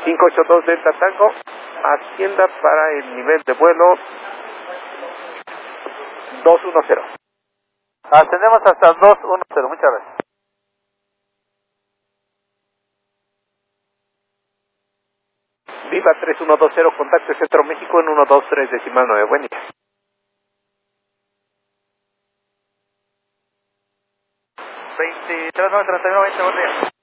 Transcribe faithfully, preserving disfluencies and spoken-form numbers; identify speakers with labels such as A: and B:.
A: cinco ocho dos Delta Tango, atienda para el nivel de vuelo dos uno cero.
B: Ascendemos hasta dos uno cero, muchas gracias.
A: Viva tres uno dos cero, contacto Centro México en uno dos tres decimal nueve. Buen día.
B: veintitrés nueve treinta y uno veinte, buen día.